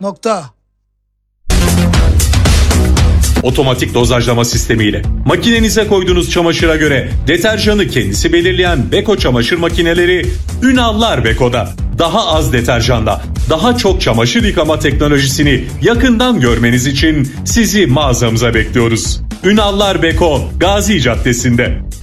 Nokta. Otomatik dozajlama sistemiyle makinenize koyduğunuz çamaşıra göre deterjanı kendisi belirleyen Beko çamaşır makineleri Ünallar Beko'da. Daha az deterjanla daha çok çamaşır yıkama teknolojisini yakından görmeniz için sizi mağazamıza bekliyoruz. Ünallar Beko, Gazi Caddesi'nde.